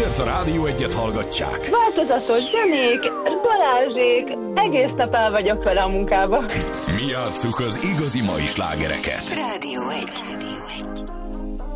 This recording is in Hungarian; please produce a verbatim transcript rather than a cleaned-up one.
Azért a Rádió Egyet hallgatják. Változatos zenék, Balázsék, egész nap el vagyok vele a munkába. Mi játsszuk az igazi mai slágereket. Rádió Egy. Rádió Egy.